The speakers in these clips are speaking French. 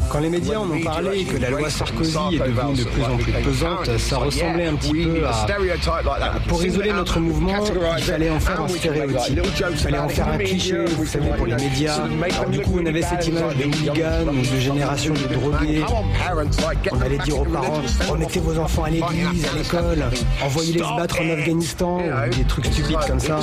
Quand les médias en ont parlé et que la loi Sarkozy est devenue de plus en plus pesante, ça ressemblait un petit peu à... Pour isoler notre mouvement, il fallait en faire un stéréotype. Il fallait en faire un cliché, vous savez, pour les médias. Alors, du coup, on avait cette image de hooligans ou de génération de drogués. On allait dire aux parents, remettez vos enfants à l'église, à l'école, envoyez-les se battre en Afghanistan, ou des trucs stupides comme ça.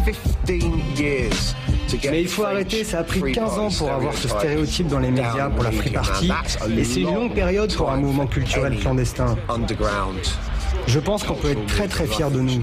Mais il faut arrêter, ça a pris 15 ans pour avoir ce stéréotype dans les médias pour la Free Party, et c'est une longue période pour un mouvement culturel clandestin. Je pense qu'on peut être très très fiers de nous.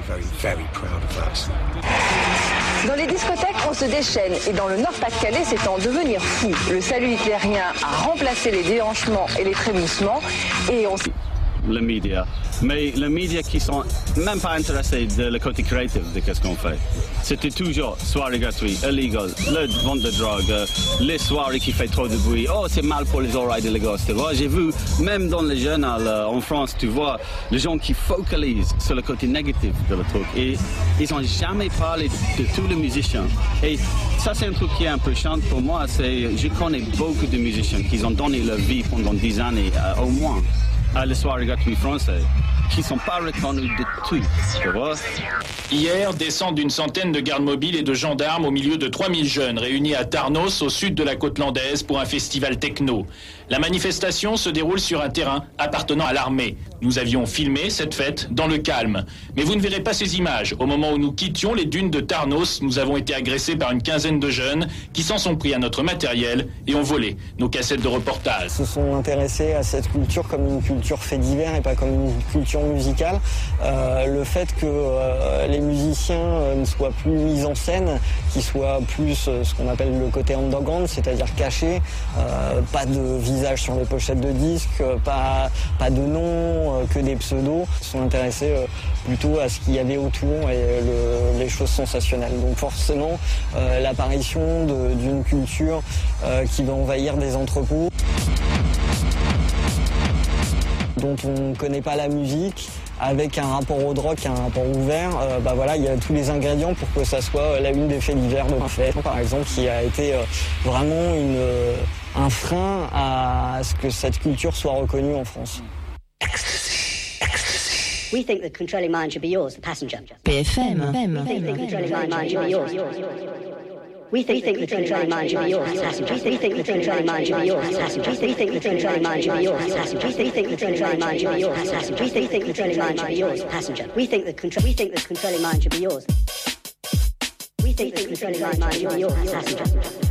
Dans les discothèques, on se déchaîne et dans le Nord-Pas-de-Calais, c'est en devenir fou. Le salut hitlérien a remplacé les déhanchements et les trémoussements et on... Les médias, mais les médias qui sont même pas intéressés de le côté créatif de qu'est-ce qu'on fait. C'était toujours soirée gratuite, illegal, le vente de drogue, les soirées qui fait trop de bruit. Oh, c'est mal pour les oreilles de l'ego, tu vois. J'ai vu, même dans les journaux en France, tu vois, les gens qui focalisent sur le côté négatif de le truc. Et ils n'ont jamais parlé de tous les musiciens. Et ça, c'est un truc qui est un peu chiant pour moi. Je connais beaucoup de musiciens qui ont donné leur vie pendant 10 années, au moins, à les soirées gratuites françaises, qui ne sont pas reconnus de tout, tu vois. Hier, descente d'une centaine de gardes mobiles et de gendarmes au milieu de 3000 jeunes réunis à Tarnos, au sud de la côte landaise, pour un festival techno. La manifestation se déroule sur un terrain appartenant à l'armée. Nous avions filmé cette fête dans le calme. Mais vous ne verrez pas ces images. Au moment où nous quittions les dunes de Tarnos, nous avons été agressés par une quinzaine de jeunes qui s'en sont pris à notre matériel et ont volé nos cassettes de reportage. Ils se sont intéressés à cette culture comme une culture fait divers et pas comme une culture musicale. Le fait que les musiciens ne soient plus mis en scène, qu'ils soient plus ce qu'on appelle le côté underground, c'est-à-dire cachés, pas de visage sur les pochettes de disques, pas de nom, que des pseudos. Ils sont intéressés plutôt à ce qu'il y avait autour et les choses sensationnelles. Donc forcément, l'apparition d'une culture qui va envahir des entrepôts dont on ne connaît pas la musique, avec un rapport au drogue, un rapport ouvert, voilà, il y a tous les ingrédients pour que ça soit la une des faits divers de fait, par exemple, qui a été vraiment un frein à ce que cette culture soit reconnue en France. We think the controlling mind should be yours, the passenger. BFM. We think the controlling mind should be yours. We think the controlling mind should be yours, passenger. We think the controlling mind should be yours, passenger. We think the controlling mind should be yours, passenger. We think the controlling mind should be yours, passenger. We think the controlling mind should be yours, passenger. We think the controlling mind should be yours. We think the controlling mind should be yours, passenger.